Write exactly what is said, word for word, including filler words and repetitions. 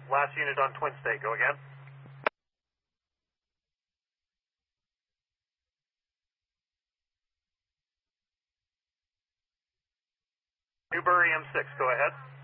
Last unit on Twin State, go again. Newbury M six, go ahead.